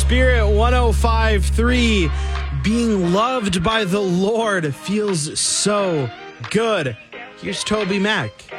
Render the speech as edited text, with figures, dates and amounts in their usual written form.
Spirit 105.3. Being loved by the Lord feels so good. Here's Toby Mac.